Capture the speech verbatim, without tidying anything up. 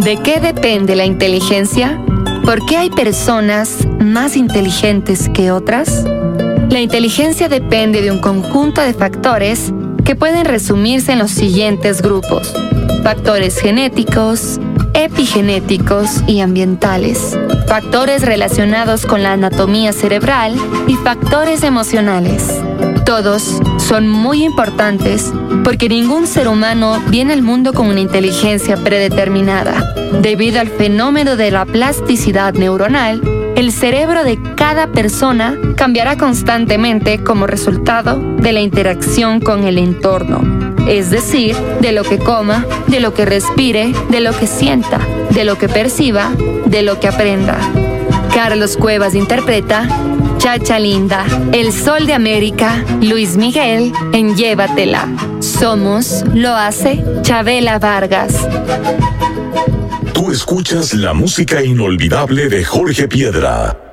¿De qué depende la inteligencia? ¿Por qué hay personas más inteligentes que otras? La inteligencia depende de un conjunto de factores que pueden resumirse en los siguientes grupos: factores genéticos, epigenéticos y ambientales, factores relacionados con la anatomía cerebral y factores emocionales. Todos son muy importantes porque ningún ser humano viene al mundo con una inteligencia predeterminada. Debido al fenómeno de la plasticidad neuronal, el cerebro de cada persona cambiará constantemente como resultado de la interacción con el entorno, es decir, de lo que coma, de lo que respire, de lo que sienta, de lo que perciba, de lo que aprenda. Carlos Cuevas interpreta Chacha Linda, El Sol de América, Luis Miguel en Llévatela. Somos, lo hace Chabela Vargas. Tú escuchas la música inolvidable de Jorge Piedra.